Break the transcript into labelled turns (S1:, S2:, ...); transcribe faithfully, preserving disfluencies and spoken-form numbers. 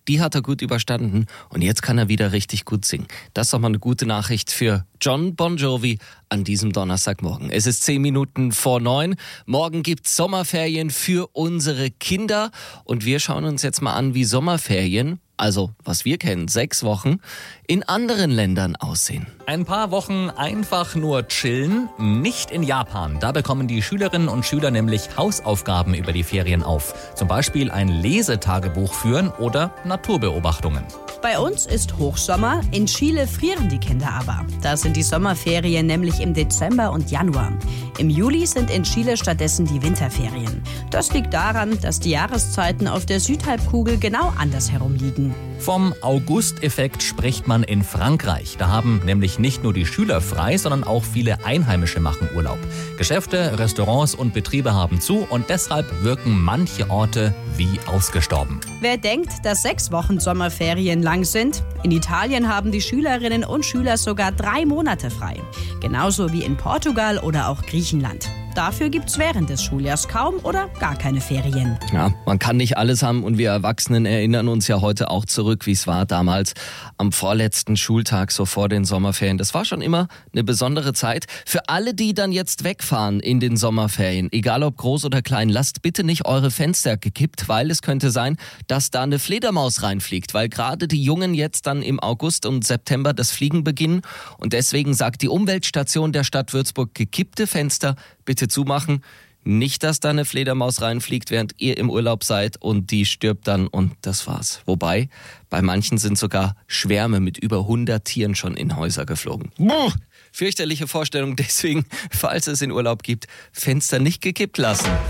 S1: die hat er gut überstanden und jetzt kann er wieder richtig gut singen. Das ist doch mal eine gute Nachricht für Jon Bon Jovi an diesem Donnerstagmorgen. Es ist zehn Minuten vor neun. Morgen gibt's Sommerferien für unsere Kinder und wir schauen uns jetzt mal an, wie Sommerferien, also was wir kennen, sechs Wochen, in anderen Ländern aussehen.
S2: Ein paar Wochen einfach nur chillen, nicht in Japan. Da bekommen die Schülerinnen und Schüler nämlich Hausaufgaben über die Ferien auf. Zum Beispiel ein Lesetagebuch führen oder Naturbeobachtungen.
S3: Bei uns ist Hochsommer, in Chile frieren die Kinder aber. Da sind die Sommerferien nämlich im Dezember und Januar. Im Juli sind in Chile stattdessen die Winterferien. Das liegt daran, dass die Jahreszeiten auf der Südhalbkugel genau andersherum liegen.
S2: Vom August-Effekt spricht man in Frankreich. Da haben nämlich nicht nur die Schüler frei, sondern auch viele Einheimische machen Urlaub. Geschäfte, Restaurants und Betriebe haben zu und deshalb wirken manche Orte wie ausgestorben.
S3: Wer denkt, dass sechs Wochen Sommerferien lang sind? In Italien haben die Schülerinnen und Schüler sogar drei Monate frei. Genauso wie in Portugal oder auch Griechenland. Dafür gibt's während des Schuljahrs kaum oder gar keine Ferien.
S1: Ja, man kann nicht alles haben und wir Erwachsenen erinnern uns ja heute auch zurück, wie es war damals am vorletzten Schultag, so vor den Sommerferien. Das war schon immer eine besondere Zeit. Für alle, die dann jetzt wegfahren in den Sommerferien, egal ob groß oder klein, lasst bitte nicht eure Fenster gekippt, weil es könnte sein, dass da eine Fledermaus reinfliegt, weil gerade die Jungen jetzt dann im August und September das Fliegen beginnen und deswegen sagt die Umweltstation der Stadt Würzburg, gekippte Fenster bitte zumachen. Nicht, dass da eine Fledermaus reinfliegt, während ihr im Urlaub seid und die stirbt dann und das war's. Wobei, bei manchen sind sogar Schwärme mit über hundert Tieren schon in Häuser geflogen. Buh, fürchterliche Vorstellung, deswegen, falls es in Urlaub gibt, Fenster nicht gekippt lassen.